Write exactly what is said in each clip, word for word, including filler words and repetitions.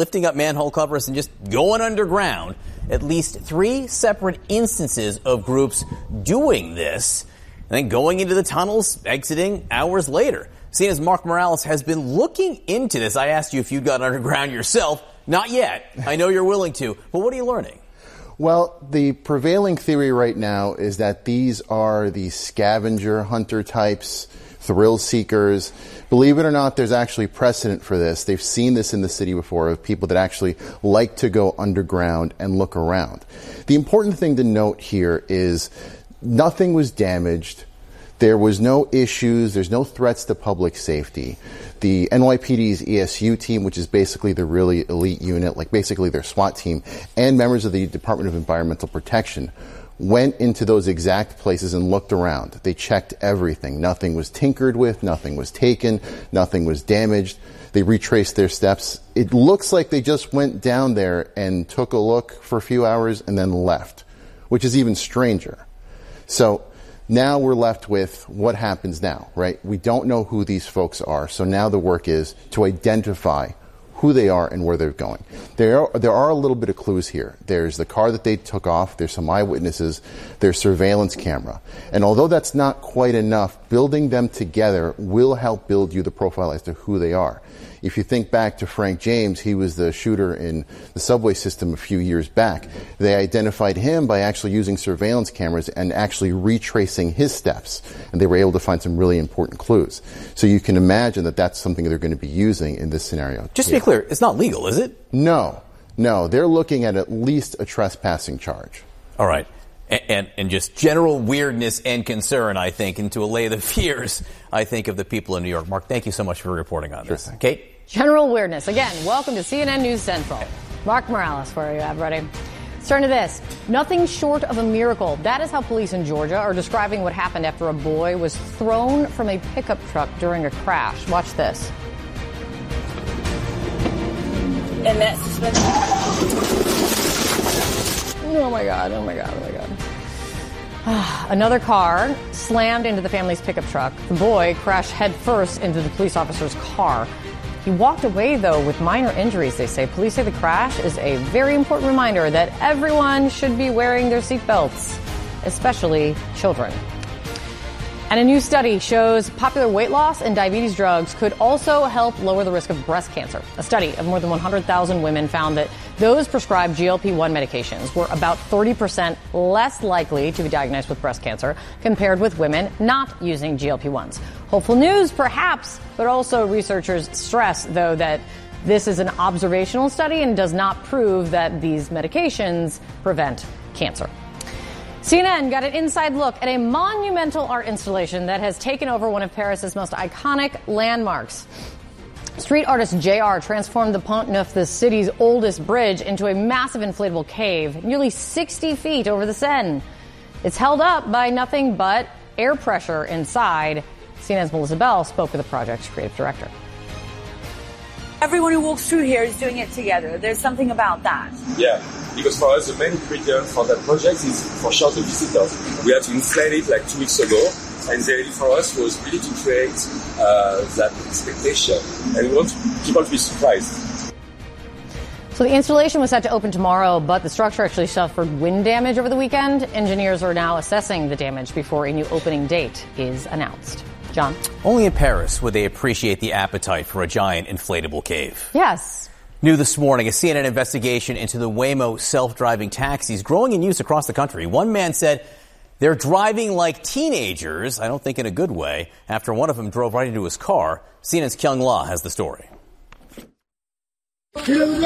lifting up manhole covers and just going underground. At least three separate instances of groups doing this and then going into the tunnels, exiting hours later. C N N's Mark Morales has been looking into this. I asked you if you'd gone underground yourself. Not yet. I know you're willing to. But what are you learning? Well, the prevailing theory right now is that these are the scavenger hunter types, thrill seekers. Believe it or not, there's actually precedent for this. They've seen this in the city before of people that actually like to go underground and look around. The important thing to note here is nothing was damaged. There was no issues. There's no threats to public safety. The N Y P D's E S U team, which is basically the really elite unit, like basically their SWAT team, and members of the Department of Environmental Protection went into those exact places and looked around. They checked everything. Nothing was tinkered with. Nothing was taken. Nothing was damaged. They retraced their steps. It looks like they just went down there and took a look for a few hours and then left, which is even stranger. So now we're left with what happens now, right? We don't know who these folks are. So now the work is to identify who they are and where they're going. There are, there are a little bit of clues here. There's the car that they took off. There's some eyewitnesses. There's surveillance camera. And although that's not quite enough, building them together will help build you the profile as to who they are. If you think back to Frank James, he was the shooter in the subway system a few years back. They identified him by actually using surveillance cameras and actually retracing his steps. And they were able to find some really important clues. So you can imagine that that's something they're going to be using in this scenario. Just to be clear, it's not legal, is it? No. No. They're looking at at least a trespassing charge. All right. And, and, and just general weirdness and concern, I think, and to allay the fears, I think, of the people in New York. Mark, thank you so much for reporting on this. Sure. Kate? General weirdness. Again, welcome to C N N News Central. Mark Morales for you, everybody. Let's turn to this. Nothing short of a miracle. That is how police in Georgia are describing what happened after a boy was thrown from a pickup truck during a crash. Watch this. And that's suspended. Oh, my God. Oh, my God. Oh, my God. Another car slammed into the family's pickup truck. The boy crashed headfirst into the police officer's car. He walked away, though, with minor injuries, they say. Police say the crash is a very important reminder that everyone should be wearing their seatbelts, especially children. And a new study shows popular weight loss and diabetes drugs could also help lower the risk of breast cancer. A study of more than one hundred thousand women found that those prescribed G L P one medications were about thirty percent less likely to be diagnosed with breast cancer compared with women not using G L P ones. Hopeful news, perhaps, but also researchers stress, though, that this is an observational study and does not prove that these medications prevent cancer. C N N got an inside look at a monumental art installation that has taken over one of Paris's most iconic landmarks. Street artist J R transformed the Pont Neuf, the city's oldest bridge, into a massive inflatable cave, nearly sixty feet over the Seine. It's held up by nothing but air pressure inside. C N N's Melissa Bell spoke with the project's creative director. Everyone who walks through here is doing it together. There's something about that. Yeah, because for us, the main criterion for that project is for sure the visitors. We had to install it like two weeks ago, and the idea for us was really to create uh, that expectation, and we want people to be surprised. So the installation was set to open tomorrow, but the structure actually suffered wind damage over the weekend. Engineers are now assessing the damage before a new opening date is announced. John? Only in Paris would they appreciate the appetite for a giant inflatable cave. Yes. New this morning, a C N N investigation into the Waymo self-driving taxis growing in use across the country. One man said they're driving like teenagers, I don't think in a good way, after one of them drove right into his car. C N N's Kyung La has the story. What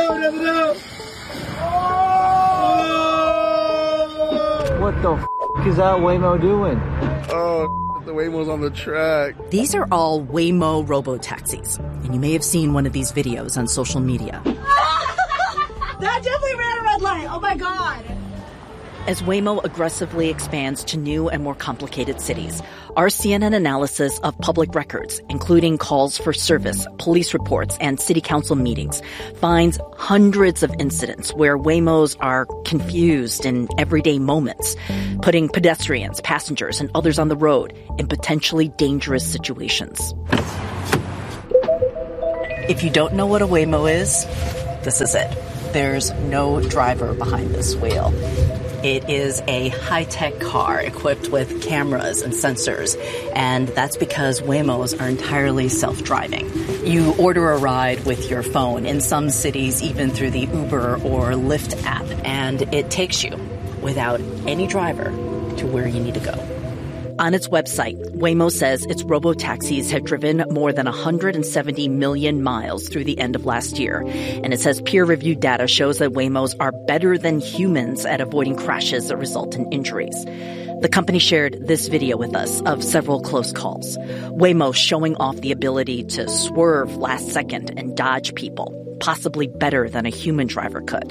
the f*** is that Waymo doing? Oh, the Waymo's on the track. These are all Waymo robo-taxis, and you may have seen one of these videos on social media. That definitely ran a red light. Oh, my God. As Waymo aggressively expands to new and more complicated cities, our C N N analysis of public records, including calls for service, police reports, and city council meetings, finds hundreds of incidents where Waymos are confused in everyday moments, putting pedestrians, passengers, and others on the road in potentially dangerous situations. If you don't know what a Waymo is, This is it. There's no driver behind this wheel. It is a high-tech car equipped with cameras and sensors, and that's because Waymos are entirely self-driving. You order a ride with your phone, in some cities even through the Uber or Lyft app, and it takes you without any driver to where you need to go. On its website, Waymo says its robo-taxis have driven more than one hundred seventy million miles through the end of last year. And it says peer-reviewed data shows that Waymos are better than humans at avoiding crashes that result in injuries. The company shared this video with us of several close calls. Waymo showing off the ability to swerve last second and dodge people, possibly better than a human driver could.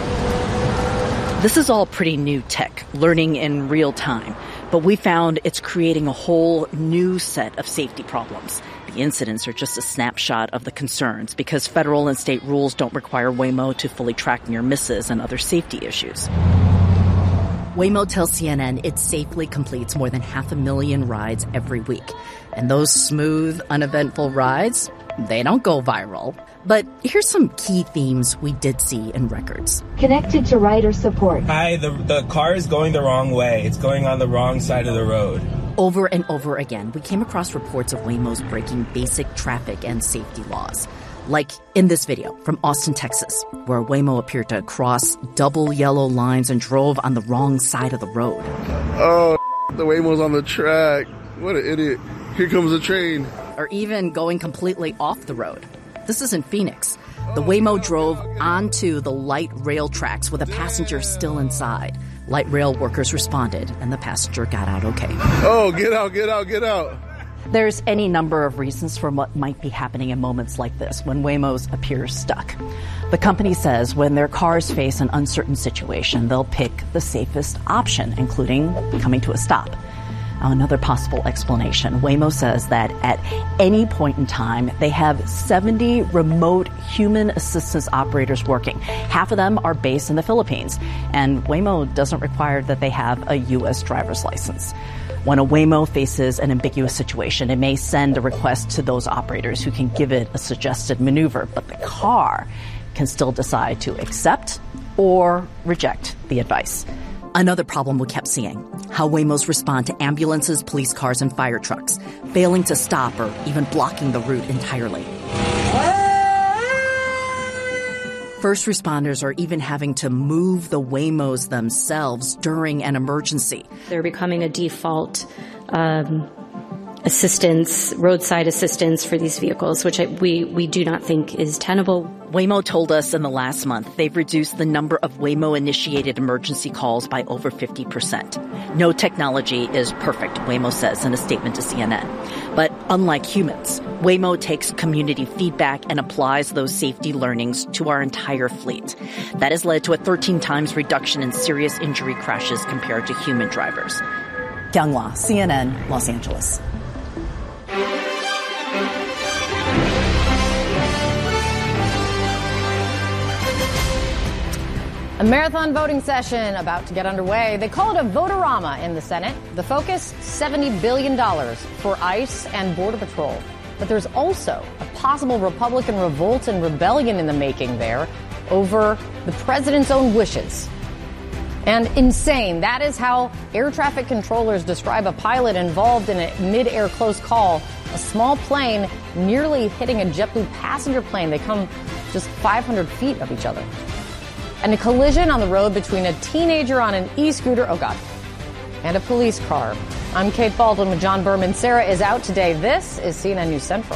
This is all pretty new tech, learning in real time. But we found it's creating a whole new set of safety problems. The incidents are just a snapshot of the concerns because federal and state rules don't require Waymo to fully track near misses and other safety issues. Waymo tells C N N it safely completes more than half a million rides every week. And those smooth, uneventful rides, they don't go viral. But here's some key themes we did see in records. Connected to rider support. Hi, the, the car is going the wrong way. It's going on the wrong side of the road. Over and over again, we came across reports of Waymos breaking basic traffic and safety laws. Like in this video from Austin, Texas, where Waymo appeared to cross double yellow lines and drove on the wrong side of the road. Oh, the Waymo's on the track. What an idiot. Here comes a train. Or even going completely off the road. This is in Phoenix. The Waymo drove onto the light rail tracks with a passenger still inside. Light rail workers responded, and the passenger got out okay. Oh, get out, get out, get out. There's any number of reasons for what might be happening in moments like this when Waymos appear stuck. The company says when their cars face an uncertain situation, they'll pick the safest option, including coming to a stop. Another possible explanation, Waymo says that at any point in time, they have seventy remote human assistance operators working. Half of them are based in the Philippines, and Waymo doesn't require that they have a U S driver's license. When a Waymo faces an ambiguous situation, it may send a request to those operators who can give it a suggested maneuver, but the car can still decide to accept or reject the advice. Another problem we kept seeing, how Waymos respond to ambulances, police cars, and fire trucks, failing to stop or even blocking the route entirely. First responders are even having to move the Waymos themselves during an emergency. They're becoming a default um, assistance, roadside assistance for these vehicles, which I, we, we do not think is tenable. Waymo told us in the last month they've reduced the number of Waymo-initiated emergency calls by over fifty percent. No technology is perfect, Waymo says in a statement to C N N. But unlike humans, Waymo takes community feedback and applies those safety learnings to our entire fleet. That has led to a thirteen times reduction in serious injury crashes compared to human drivers. Kyunghwa, C N N, Los Angeles. A marathon voting session about to get underway. They call it a votorama in the Senate. The focus, seventy billion dollars for ICE and Border Patrol. But there's also a possible Republican revolt and rebellion in the making there over the president's own wishes. And insane. That is how air traffic controllers describe a pilot involved in a mid-air close call. A small plane nearly hitting a JetBlue passenger plane. They come just five hundred feet of each other. And a collision on the road between a teenager on an e-scooter, oh God, and a police car. I'm Kate Baldwin with John Berman. Sarah is out today. This is C N N News Central.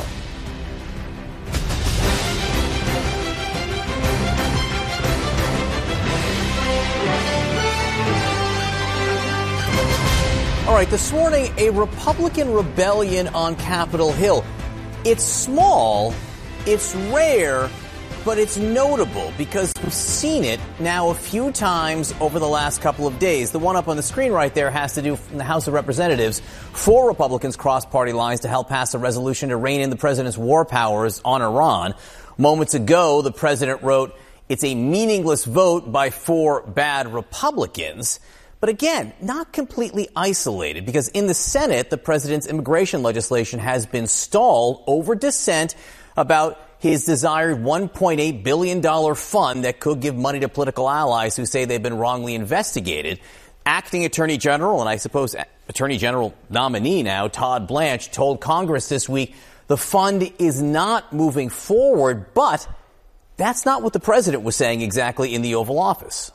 All right, this morning, a Republican rebellion on Capitol Hill. It's small, it's rare, but it's notable because we've seen it now a few times over the last couple of days. The one up on the screen right there has to do from the House of Representatives. Four Republicans crossed party lines to help pass a resolution to rein in the president's war powers on Iran. Moments ago, the president wrote, "It's a meaningless vote by four bad Republicans." But again, not completely isolated, because in the Senate, the president's immigration legislation has been stalled over dissent about his desired one point eight billion dollars fund that could give money to political allies who say they've been wrongly investigated. Acting Attorney General, and I suppose Attorney General nominee now, Todd Blanche, told Congress this week the fund is not moving forward, but that's not what the president was saying exactly in the Oval Office.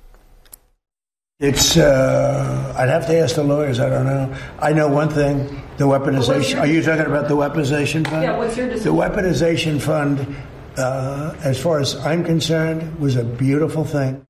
It's, uh, I'd have to ask the lawyers. I don't know. I know one thing, the weaponization. Are you talking about the weaponization fund? Yeah, what's your decision? The weaponization fund, uh, as far as I'm concerned, was a beautiful thing.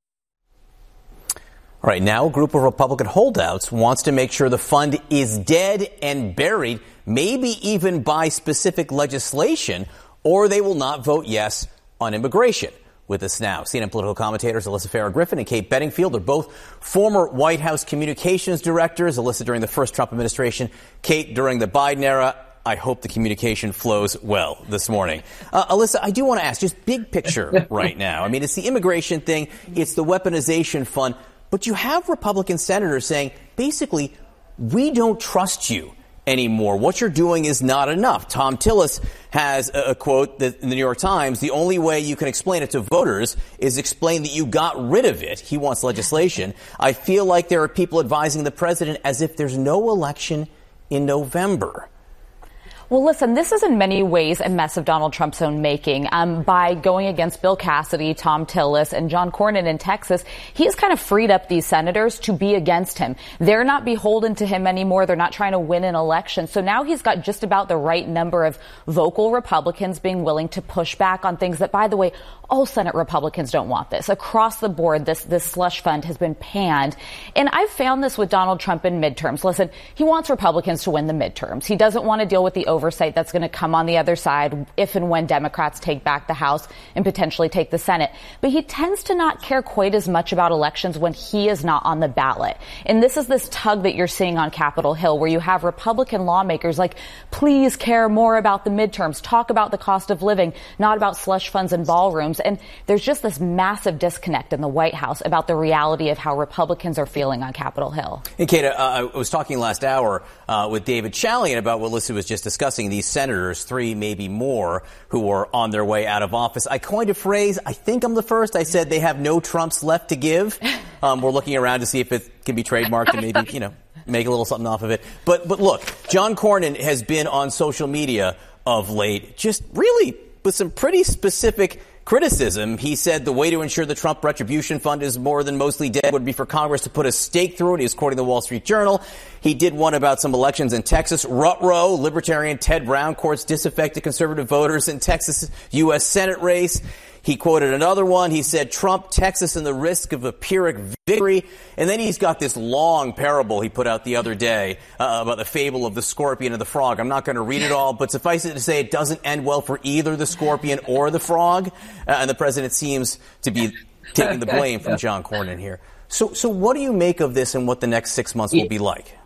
All right, now a group of Republican holdouts wants to make sure the fund is dead and buried, maybe even by specific legislation, or they will not vote yes on immigration. With us now, C N N political commentators Alyssa Farah-Griffin and Kate Bedingfield are both former White House communications directors. Alyssa during the first Trump administration, Kate during the Biden era. I hope the communication flows well this morning. Uh, Alyssa, I do want to ask, just big picture right now. I mean, it's the immigration thing. It's the weaponization fund. But you have Republican senators saying, basically, we don't trust you anymore. What you're doing is not enough. Tom Tillis has a, a quote that in the New York Times, the only way you can explain it to voters is explain that you got rid of it. He wants legislation. I feel like there are people advising the president as if there's no election in November. Well, listen, this is in many ways a mess of Donald Trump's own making. Um, by going against Bill Cassidy, Tom Tillis, and John Cornyn in Texas, he has kind of freed up these senators to be against him. They're not beholden to him anymore. They're not trying to win an election. So now he's got just about the right number of vocal Republicans being willing to push back on things that, by the way, all Senate Republicans don't want this. Across the board, this, this slush fund has been panned. And I've found this with Donald Trump in midterms. Listen, he wants Republicans to win the midterms. He doesn't want to deal with the oversight that's going to come on the other side if and when Democrats take back the House and potentially take the Senate. But he tends to not care quite as much about elections when he is not on the ballot. And this is this tug that you're seeing on Capitol Hill, where you have Republican lawmakers like, please care more about the midterms, talk about the cost of living, not about slush funds and ballrooms. And there's just this massive disconnect in the White House about the reality of how Republicans are feeling on Capitol Hill. And Kate, uh, I was talking last hour uh, with David Chalian about what Alyssa was just discussing, these senators, three, maybe more, who are on their way out of office. I coined a phrase. I think I'm the first. I said they have no Trumps left to give. Um, we're looking around to see if it can be trademarked and maybe, you know, make a little something off of it. But, but look, John Cornyn has been on social media of late, just really with some pretty specific criticism. He said the way to ensure the Trump retribution fund is more than mostly dead would be for Congress to put a stake through it. He was quoting the Wall Street Journal. He did one about some elections in Texas. Rutrow, Libertarian Ted Brown courts disaffected conservative voters in Texas U S Senate race. He quoted another one. He said Trump, Texas, and the risk of a Pyrrhic victory. And then he's got this long parable he put out the other day uh, about the fable of the scorpion and the frog. I'm not going to read it all, but suffice it to say it doesn't end well for either the scorpion or the frog. Uh, and the president seems to be taking the blame from John Cornyn here. So, so what do you make of this and what the next six months will be like?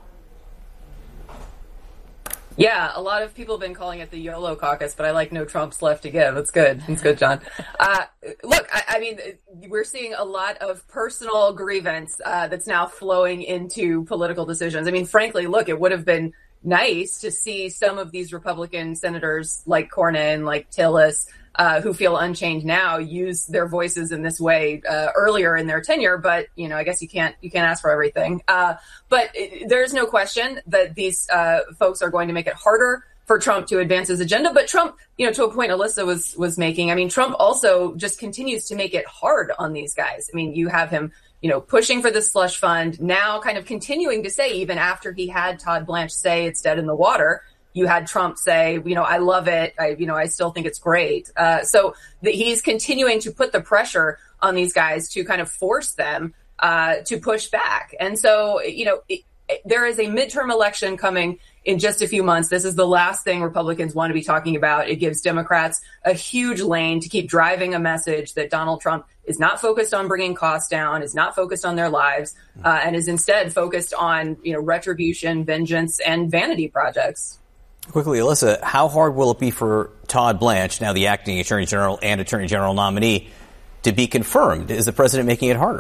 Yeah, a lot of people have been calling it the YOLO caucus, but I like no Trumps left to give. That's good. That's good, John. Uh, look, I, I mean, we're seeing a lot of personal grievance uh, that's now flowing into political decisions. I mean, frankly, look, it would have been nice to see some of these Republican senators like Cornyn, like Tillis, uh, who feel unchained now, use their voices in this way uh, earlier in their tenure. But, you know, I guess you can't you can't ask for everything. Uh, but it, there's no question that these uh, folks are going to make it harder for Trump to advance his agenda. But Trump, you know, to a point Alyssa was was making, I mean, Trump also just continues to make it hard on these guys. I mean, you have him, you know, pushing for this slush fund, now kind of continuing to say, even after he had Todd Blanche say it's dead in the water, you had Trump say, you know, I love it. I, you know, I still think it's great. Uh, so the, he's continuing to put the pressure on these guys to kind of force them uh, to push back. And so, you know, it, it, there is a midterm election coming in just a few months. This is the last thing Republicans want to be talking about. It gives Democrats a huge lane to keep driving a message that Donald Trump is not focused on bringing costs down, is not focused on their lives, uh, and is instead focused on, you know, retribution, vengeance, and vanity projects. Quickly, Alyssa, how hard will it be for Todd Blanche, now the acting Attorney General and Attorney General nominee, to be confirmed? Is the president making it harder?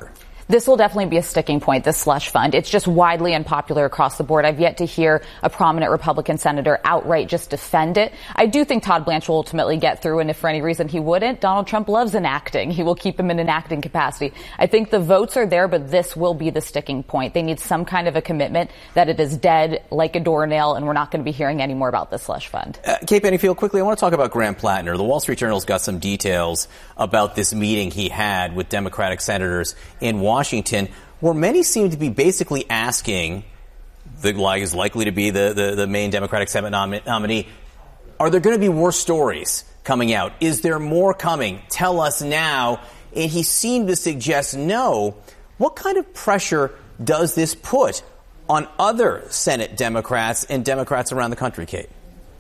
this will definitely be a sticking point, this slush fund. It's just widely unpopular across the board. I've yet to hear a prominent Republican senator outright just defend it. I do think Todd Blanche will ultimately get through, and if for any reason he wouldn't, Donald Trump loves enacting. He will keep him in an acting capacity. I think the votes are there, but this will be the sticking point. They need some kind of a commitment that it is dead like a doornail, and we're not going to be hearing any more about the slush fund. Uh, Kate Bedingfield, quickly, I want to talk about Graham Plattner. The Wall Street Journal's got some details about this meeting he had with Democratic senators in Washington, where many seem to be basically asking the guy who's likely to be the, the, the main Democratic Senate nom- nominee, are there going to be more stories coming out? Is there more coming? Tell us now. And he seemed to suggest no. What kind of pressure does this put on other Senate Democrats and Democrats around the country, Kate?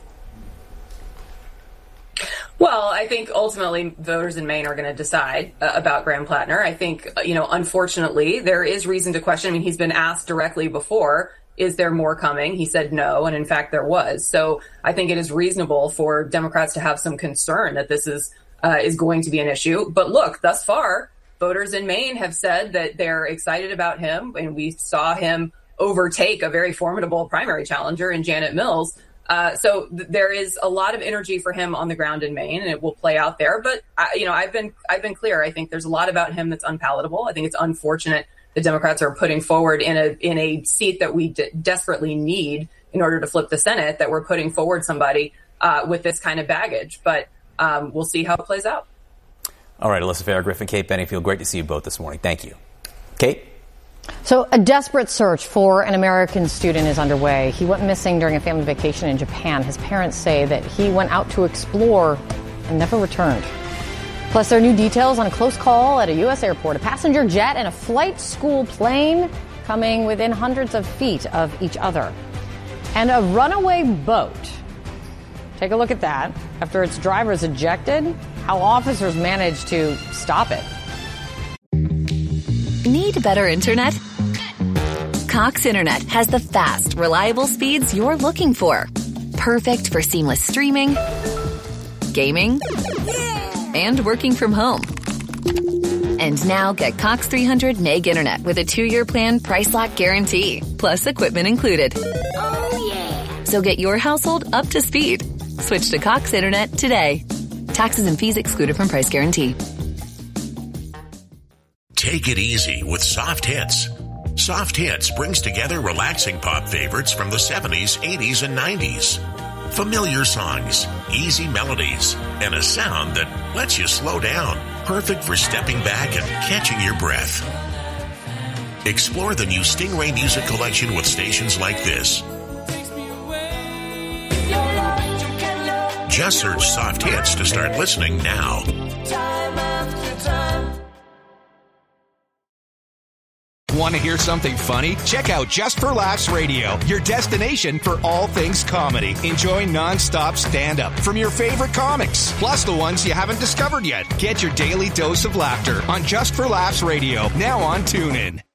Well, I think ultimately voters in Maine are going to decide uh, about Graham Plattner. I think, uh, you know, unfortunately, there is reason to question. I mean, he's been asked directly before, is there more coming? He said no, and in fact, there was. So I think it is reasonable for Democrats to have some concern that this is uh, is going to be an issue. But look, thus far, voters in Maine have said that they're excited about him, and we saw him overtake a very formidable primary challenger in Janet Mills. Uh, so th- there is a lot of energy for him on the ground in Maine, and it will play out there. But I, you know, I've been I've been clear. I think there's a lot about him that's unpalatable. I think it's unfortunate the Democrats are putting forward in a in a seat that we de- desperately need in order to flip the Senate, that we're putting forward somebody uh, with this kind of baggage. But um, we'll see how it plays out. All right, Alyssa Farah-Griffin, Kate Bedingfield, great to see you both this morning. Thank you. Kate? So a desperate search for an American student is underway. He went missing during a family vacation in Japan. His parents say that he went out to explore and never returned. Plus, there are new details on a close call at a U S airport. A passenger jet and a flight school plane coming within hundreds of feet of each other. And a runaway boat. Take a look at that. After its driver is ejected, how officers managed to stop it. Need better internet? Cox Internet has the fast, reliable speeds you're looking for. Perfect for seamless streaming, gaming, and working from home. And now get Cox three hundred meg internet with a two-year plan price lock guarantee, plus equipment included. Oh, yeah. So get your household up to speed. Switch to Cox Internet today. Taxes and fees excluded from price guarantee. Take it easy with Soft Hits. Soft Hits brings together relaxing pop favorites from the seventies, eighties, and nineties. Familiar songs, easy melodies, and a sound that lets you slow down. Perfect for stepping back and catching your breath. Explore the new Stingray Music Collection with stations like this. Just search Soft Hits to start listening now. Want to hear something funny? Check out Just for Laughs Radio, your destination for all things comedy. Enjoy non-stop stand-up from your favorite comics, plus the ones you haven't discovered yet. Get your daily dose of laughter on Just for Laughs Radio, now on TuneIn.